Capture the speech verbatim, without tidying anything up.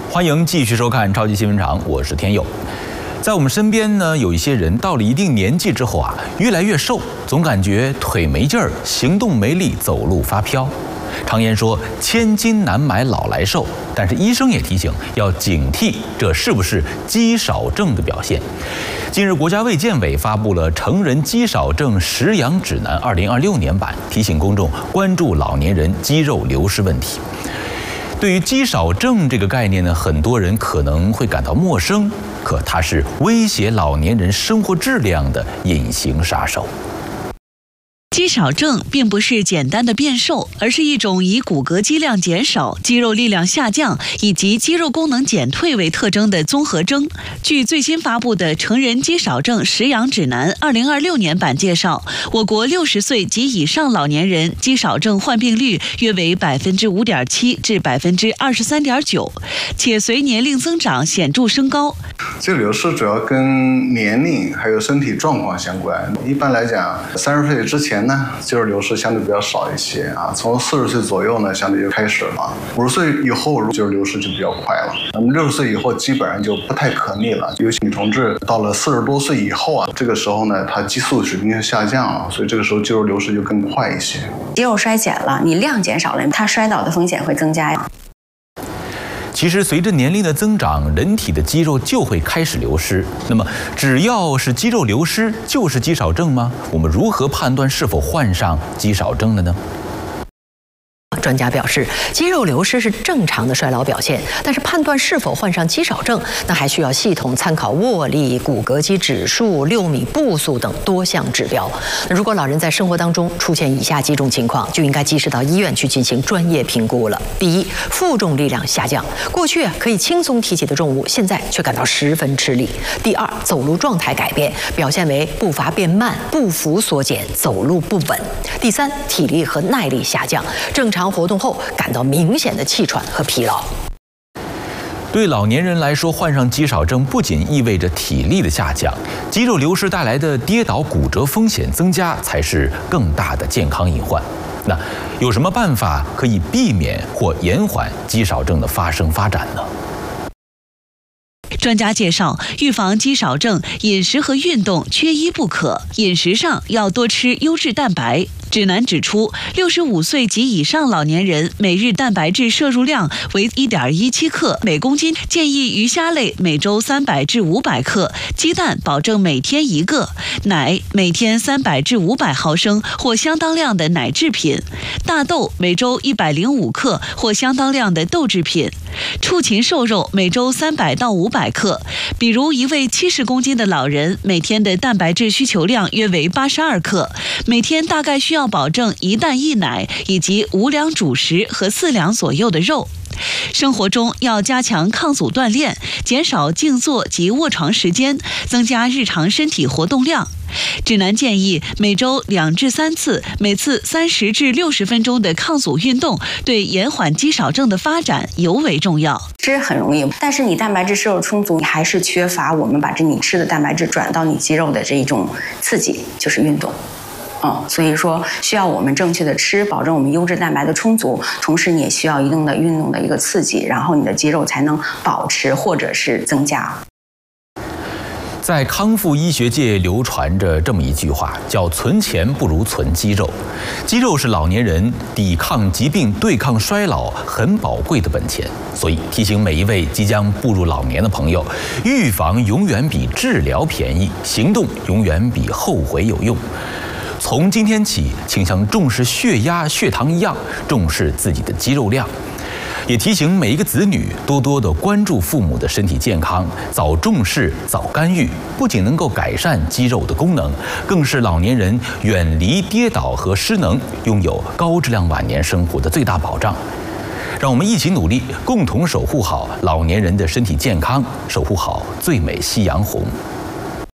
欢迎继续收看《超级新闻场》，我是天佑。在我们身边呢，有一些人到了一定年纪之后啊，越来越瘦，总感觉腿没劲儿，行动没力，走路发飘。常言说千金难买老来瘦，但是医生也提醒要警惕，这是不是肌少症的表现？近日，国家卫健委发布了《成人肌少症食养指南（二零二六年版）》，提醒公众关注老年人肌肉流失问题。对于肌少症这个概念呢，很多人可能会感到陌生，可它是威胁老年人生活质量的隐形杀手。 肌少症并不是简单的变瘦，而是一种以骨骼肌量减少、肌肉力量下降以及肌肉功能减退为特征的综合征。据最新发布的《成人肌少症食养指南（二零二六年版）》介绍，我国六十岁及以上老年人肌少症患病率约为百分之五点七至百分之二十三点九，且随年龄增长显著升高。 肌肉流失主要跟年龄还有身体状况相关。一般来讲，三十岁之前呢，肌肉流失相对比较少一些啊。从四十岁左右呢，相对就开始了。五十岁以后，肌肉流失就比较快了。那么六十岁以后，基本上就不太可逆了。尤其女同志到了四十多岁以后啊，这个时候呢，她激素水平就下降了，所以这个时候肌肉流失就更快一些。 肌肉衰减了，你量减少了，它摔倒的风险会增加呀。 其实，随着年龄的增长，人体的肌肉就会开始流失。那么，只要是肌肉流失，就是肌少症吗？我们如何判断是否患上肌少症了呢？ 专家表示，肌肉流失是正常的衰老表现，但是判断是否患上肌少症，那还需要系统参考握力、骨骼肌指数、六米步速等多项指标。那如果老人在生活当中出现以下几种情况，就应该及时到医院去进行专业评估了。第一，负重力量下降，过去可以轻松提起的重物，现在却感到十分吃力。第二，走路状态改变，表现为步伐变慢、步幅缩减、走路不稳。第三，体力和耐力下降，正常活动后感到明显的气喘和疲劳。 对老年人来说，患上肌少症不仅意味着体力的下降，肌肉流失带来的跌倒骨折风险增加才是更大的健康隐患。那有什么办法可以避免或延缓肌少症的发生发展呢？ 专家介绍，预防肌少症，饮食和运动缺一不可。饮食上要多吃优质蛋白。指南指出，六十五岁及以上老年人每日蛋白质摄入量为 一点一七克每公斤，建议鱼虾类每周三百至五百克，鸡蛋保证每天一个，奶每天三百至五百毫升或相当量的奶制品，大豆每周一百零五克或相当量的豆制品，畜禽瘦肉每周三百到五百克。比如一位七十公斤的老人，每天的蛋白质需求量约为八十二克，每天大概需要保证一蛋一奶以及五两主食和四两左右的肉。生活中要加强抗阻锻炼，减少静坐及卧床时间，增加日常身体活动量。指南建议每周两至三次，每次三十至六十分钟的抗阻运动，对延缓肌少症的发展尤为重要。 吃很容易，但是你蛋白质摄入充足，你还是缺乏我们把这你吃的蛋白质转到你肌肉的这一种刺激，就是运动。嗯，所以说需要我们正确的吃，保证我们优质蛋白的充足，同时你也需要一定的运动的一个刺激，然后你的肌肉才能保持或者是增加。 在康复医学界流传着这么一句话，叫存钱不如存肌肉。肌肉是老年人抵抗疾病、对抗衰老很宝贵的本钱，所以提醒每一位即将步入老年的朋友，预防永远比治疗便宜，行动永远比后悔有用。从今天起，请像重视血压、血糖一样重视自己的肌肉量。也提醒每一个子女多多的关注父母的身体健康，早重视、早干预，不仅能够改善肌肉的功能，更是老年人远离跌倒和失能，拥有高质量晚年生活的最大保障。让我们一起努力，共同守护好老年人的身体健康，守护好最美夕阳红。